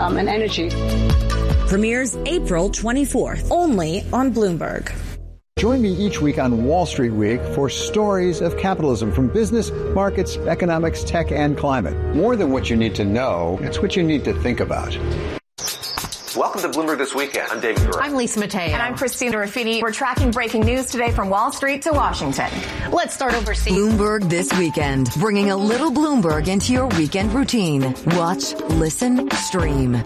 and energy. Premieres April 24th, only on Bloomberg. Join me each week on Wall Street Week for stories of capitalism from business, markets, economics, tech, and climate. More than what you need to know, it's what you need to think about. Welcome to Bloomberg This Weekend. I'm David Gura. I'm Lisa Mateo. And I'm Christina Ruffini. We're tracking breaking news today from Wall Street to Washington. Let's start overseas. Bloomberg This Weekend, bringing a little Bloomberg into your weekend routine. Watch, listen, stream.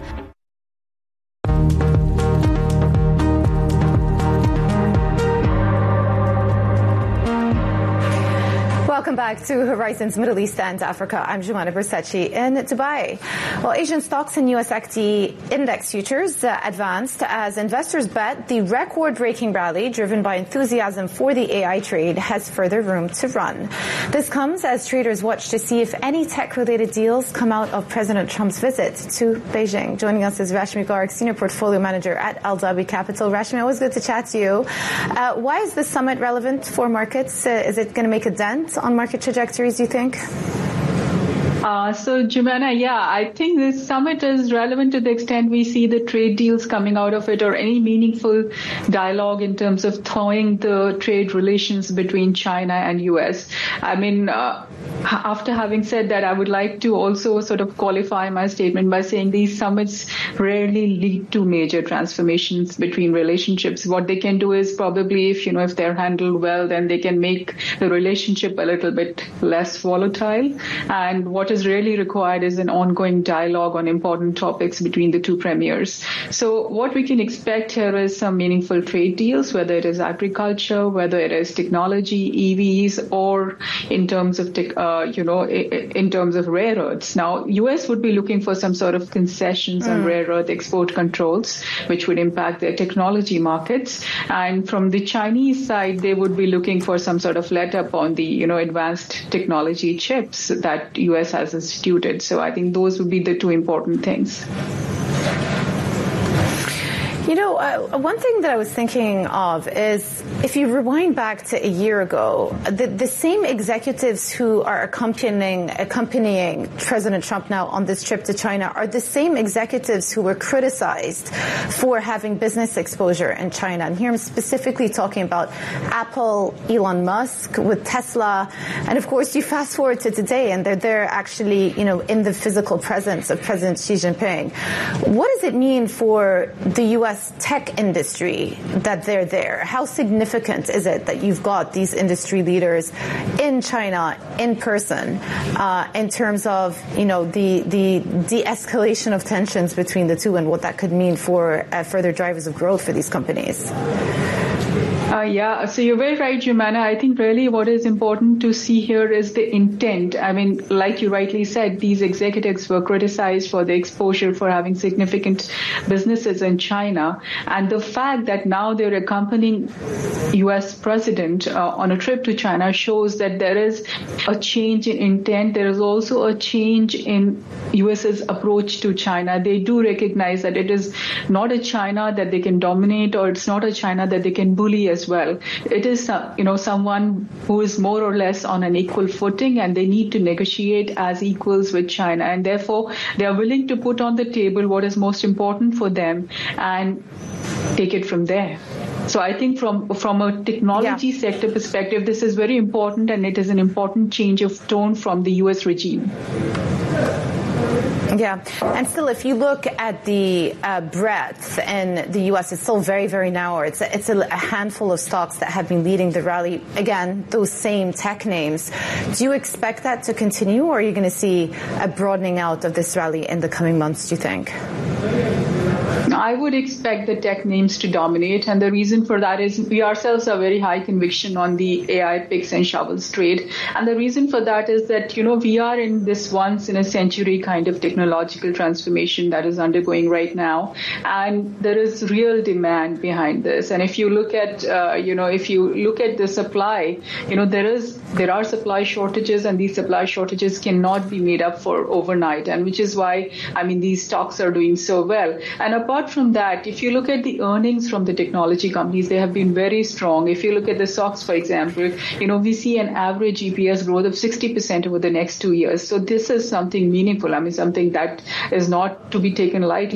Welcome back to Horizons Middle East and Africa. I'm Jumana Bersachi in Dubai. Well, Asian stocks and U.S. equity index futures advanced as investors bet the record-breaking rally driven by enthusiasm for the AI trade has further room to run. This comes as traders watch to see if any tech-related deals come out of President Trump's visit to Beijing. Joining us is Rashmi Garg, Senior Portfolio Manager at Al Dhabi Capital. Rashmi, always good to chat to you. Why is this summit relevant for markets? Is it going to make a dent on market trajectories, do you think? So, Jumana, I think this summit is relevant to the extent we see the trade deals coming out of it or any meaningful dialogue in terms of thawing the trade relations between China and U.S. I mean, after having said that, I would like to also sort of qualify my statement by saying these summits rarely lead to major transformations between relationships. What they can do is probably, if they're handled well, then they can make the relationship a little bit less volatile. And what is really required is an ongoing dialogue on important topics between the two premiers. So what we can expect here is some meaningful trade deals, whether it is agriculture, whether it is technology, EVs, or in terms of in terms of rare earths. Now, U.S. would be looking for some sort of concessions on rare earth export controls, which would impact their technology markets. And from the Chinese side, they would be looking for some sort of let-up on the, advanced technology chips that U.S. has instituted. So I think those would be the two important things. One thing that I was thinking of is if you rewind back to a year ago, the same executives who are accompanying President Trump now on this trip to China are the same executives who were criticized for having business exposure in China. And here I'm specifically talking about Apple, Elon Musk with Tesla. And of course, you fast forward to today and they're there actually, in the physical presence of President Xi Jinping. What does it mean for the U.S. tech industry that they're there? How significant is it that you've got these industry leaders in China in person in terms of, the de-escalation of tensions between the two and what that could mean for further drivers of growth for these companies? So you're very right, Jumana. I think really what is important to see here is the intent. I mean, like you rightly said, these executives were criticized for the exposure for having significant businesses in China. And the fact that now they're accompanying U.S. president on a trip to China shows that there is a change in intent. There is also a change in U.S.'s approach to China. They do recognize that it is not a China that they can dominate, or it's not a China that they can bully as well. It is, someone who is more or less on an equal footing, and they need to negotiate as equals with China. And therefore, they are willing to put on the table what is most important for them and take it from there. So I think from a technology sector perspective, this is very important, and it is an important change of tone from the U.S. regime. Yeah. And still, if you look at the breadth in the U.S., it's still very, very narrow. It's a handful of stocks that have been leading the rally. Again, those same tech names. Do you expect that to continue, or are you going to see a broadening out of this rally in the coming months, do you think? I would expect the tech names to dominate, and the reason for that is we ourselves are very high conviction on the AI picks and shovels trade. And the reason for that is that, we are in this once in a century kind of technological transformation that is undergoing right now. And there is real demand behind this. And if you look at, the supply, there are supply shortages, and these supply shortages cannot be made up for overnight. And which is why, these stocks are doing so well. And apart from that, if you look at the earnings from the technology companies, they have been very strong. If you look at the stocks, for example, we see an average EPS growth of 60% over the next 2 years. So this is something meaningful. Something that is not to be taken lightly.